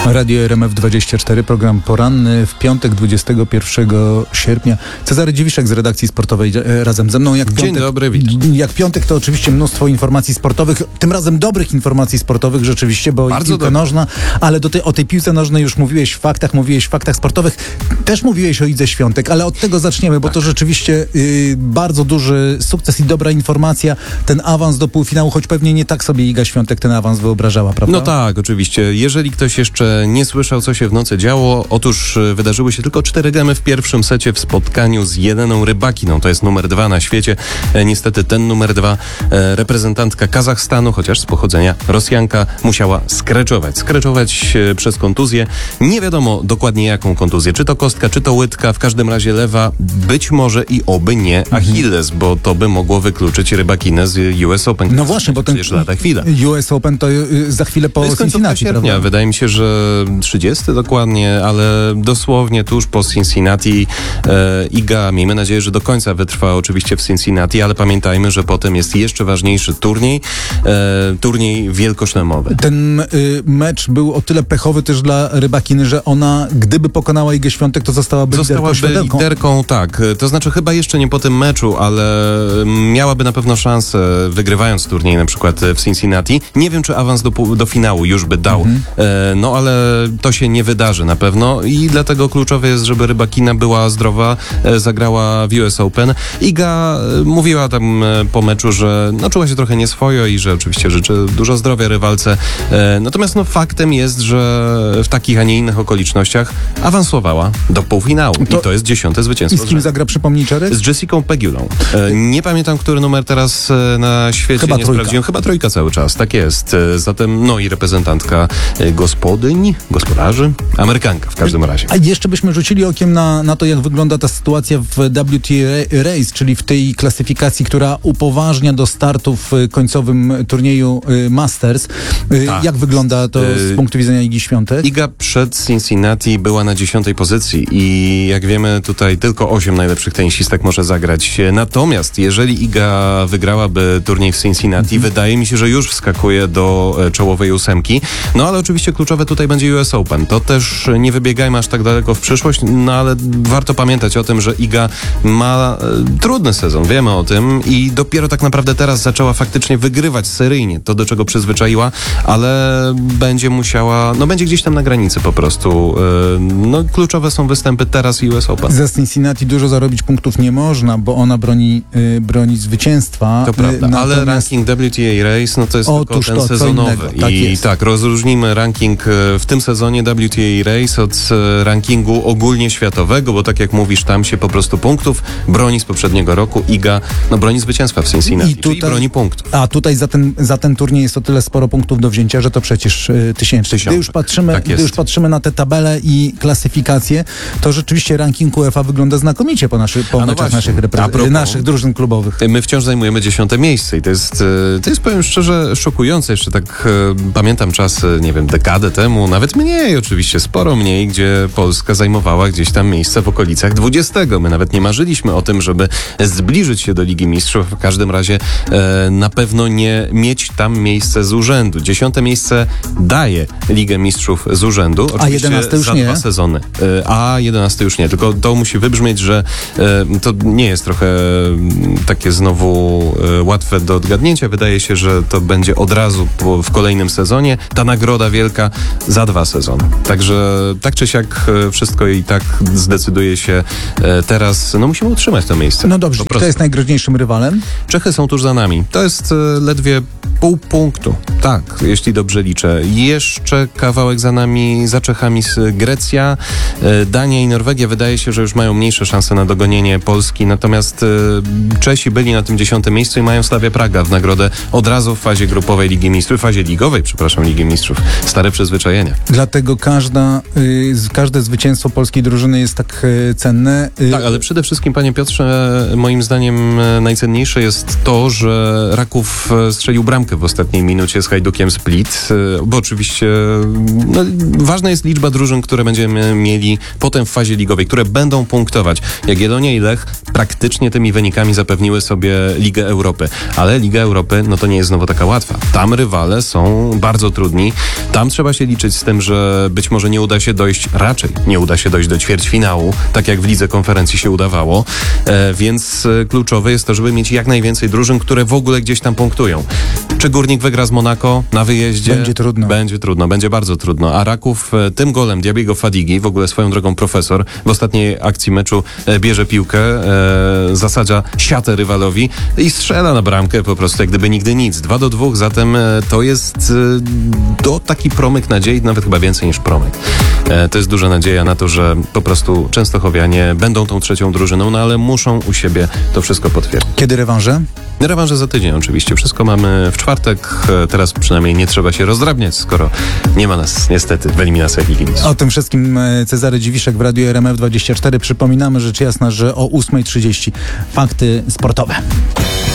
Radio RMF24, program poranny w piątek 21 sierpnia. Cezary Dziwiszek z redakcji sportowej razem ze mną. Dzień dobry, witam. Jak piątek to oczywiście mnóstwo informacji sportowych, tym razem dobrych informacji sportowych rzeczywiście, bo Bardzo piłka nożna, ale o tej piłce nożnej już mówiłeś w faktach sportowych, też mówiłeś o Idze Świątek, ale od tego zaczniemy, bo to rzeczywiście bardzo duży sukces i dobra informacja, ten awans do półfinału, choć pewnie nie tak sobie Iga Świątek ten awans wyobrażała, prawda? No tak, oczywiście. Jeżeli ktoś jeszcze nie słyszał, co się w nocy działo, otóż wydarzyły się tylko 4 gemy w pierwszym secie w spotkaniu z Jeleną Rybakiną. To jest numer 2 na świecie. Niestety ten numer 2, reprezentantka Kazachstanu, chociaż z pochodzenia Rosjanka, musiała skreczować przez kontuzję. Nie wiadomo dokładnie jaką kontuzję. Czy to kostka, czy to łydka, w każdym razie lewa, być może i oby nie Achilles, bo to by mogło wykluczyć Rybakinę z US Open. No właśnie, bo ten lada chwila. US Open to za chwilę po Cincinnati, prawda? Wydaje mi się, że 30 dokładnie, ale dosłownie tuż po Cincinnati. Iga, miejmy nadzieję, że do końca wytrwa oczywiście w Cincinnati, ale pamiętajmy, że potem jest jeszcze ważniejszy turniej wielkoszlemowy. Ten mecz był o tyle pechowy też dla Rybakiny, że ona, gdyby pokonała Igę Świątek, to zostałaby liderką, tak. To znaczy chyba jeszcze nie po tym meczu, ale miałaby na pewno szansę, wygrywając turniej na przykład w Cincinnati. Nie wiem, czy awans do finału już by dał, no ale to się nie wydarzy na pewno i dlatego kluczowe jest, żeby Rybakina była zdrowa, zagrała w US Open. Iga mówiła tam po meczu, że czuła się trochę nieswojo i że oczywiście życzy dużo zdrowia rywalce. Natomiast faktem jest, że w takich, a nie innych okolicznościach awansowała do półfinału. I to jest 10. zwycięstwo. I z kim zagra, przypomnij, Czerez? Z Jessicą Pegulą. Nie pamiętam, który numer teraz na świecie chyba nie sprawdziłem. Chyba trójka cały czas, tak jest. Zatem, i reprezentantka gospodarzy, Amerykanka w każdym razie. A jeszcze byśmy rzucili okiem na to, jak wygląda ta sytuacja w WTA Race, czyli w tej klasyfikacji, która upoważnia do startu w końcowym turnieju Masters. Tak. Jak wygląda to z punktu widzenia Igi Świątek? Iga przed Cincinnati była na 10. pozycji i jak wiemy, tutaj tylko 8 najlepszych tenisistek może zagrać. Natomiast jeżeli Iga wygrałaby turniej w Cincinnati, wydaje mi się, że już wskakuje do czołowej 8. Ale oczywiście kluczowe tutaj będzie US Open. To też nie wybiegajmy aż tak daleko w przyszłość, ale warto pamiętać o tym, że Iga ma trudny sezon, wiemy o tym i dopiero tak naprawdę teraz zaczęła faktycznie wygrywać seryjnie to, do czego przyzwyczaiła, ale będzie musiała, będzie gdzieś tam na granicy po prostu. Kluczowe są występy teraz i US Open. Za Cincinnati dużo zarobić punktów nie można, bo ona broni zwycięstwa. To prawda, ale ranking WTA Race, to jest tylko ten sezonowy. Tak, rozróżnimy ranking w tym sezonie WTA Race od rankingu ogólnie światowego, bo tak jak mówisz, tam się po prostu punktów broni z poprzedniego roku. Iga broni zwycięstwa w Cincinnati, czyli broni punktów. A tutaj za ten turniej jest o tyle sporo punktów do wzięcia, że to przecież tysięcznik. Gdy już patrzymy na te tabele i klasyfikacje, to rzeczywiście ranking UEFA wygląda znakomicie po meczach naszych drużyn klubowych. My wciąż zajmujemy 10. miejsce i to jest powiem szczerze szokujące. Jeszcze tak pamiętam czasy, dekadę temu, nawet mniej oczywiście, sporo mniej, gdzie Polska zajmowała gdzieś tam miejsce w okolicach 20. My nawet nie marzyliśmy o tym, żeby zbliżyć się do Ligi Mistrzów. W każdym razie na pewno nie mieć tam miejsce z urzędu. 10. miejsce daje Ligę Mistrzów z urzędu. Oczywiście a 11 już za nie? 2 sezony. A 11 już nie. Tylko to musi wybrzmieć, że to nie jest trochę takie znowu łatwe do odgadnięcia. Wydaje się, że to będzie od razu w kolejnym sezonie. Ta nagroda wielka za 2 sezony. Także tak czy siak wszystko i tak zdecyduje się teraz. Musimy utrzymać to miejsce. No dobrze, kto jest najgroźniejszym rywalem? Czechy są tuż za nami. To jest ledwie pół punktu. Tak, jeśli dobrze liczę. Jeszcze kawałek za nami, za Czechami Grecja, Dania i Norwegia. Wydaje się, że już mają mniejsze szanse na dogonienie Polski. Natomiast Czesi byli na tym 10. miejscu i mają Slavia Praga w nagrodę od razu w fazie grupowej Ligi Mistrzów, w fazie ligowej, Ligi Mistrzów. Stare przyzwyczajenia. Dlatego każde zwycięstwo polskiej drużyny jest tak cenne. Tak, ale przede wszystkim, panie Piotrze, moim zdaniem najcenniejsze jest to, że Raków strzelił bramkę w ostatniej minucie z Hajdukiem Split, bo oczywiście ważna jest liczba drużyn, które będziemy mieli potem w fazie ligowej, które będą punktować. Jagiellonia i Lech praktycznie tymi wynikami zapewniły sobie Ligę Europy, ale Liga Europy to nie jest znowu taka łatwa. Tam rywale są bardzo trudni, tam trzeba się liczyć z tym, że być może raczej nie uda się dojść do ćwierćfinału, tak jak w Lidze Konferencji się udawało, więc kluczowe jest to, żeby mieć jak najwięcej drużyn, które w ogóle gdzieś tam punktują. Czy Górnik wygra z Monako na wyjeździe? Będzie trudno. Będzie bardzo trudno. A Raków tym golem Diabiego Fadigi, w ogóle swoją drogą profesor, w ostatniej akcji meczu bierze piłkę, zasadza siatę rywalowi i strzela na bramkę po prostu, jak gdyby nigdy nic. 2-2, zatem to jest taki promyk nadziei, nawet chyba więcej niż promyk. To jest duża nadzieja na to, że po prostu Częstochowianie będą tą trzecią drużyną, no ale muszą u siebie to wszystko potwierdzić. Kiedy rewanże? Rewanże za tydzień oczywiście. Wszystko mamy w czwartek. Teraz przynajmniej nie trzeba się rozdrabniać, skoro nie ma nas niestety w eliminacjach Ligi Mistrzów. O tym wszystkim Cezary Dziwiszek w Radiu RMF24. Przypominamy rzecz jasna, że o 8:30 fakty sportowe.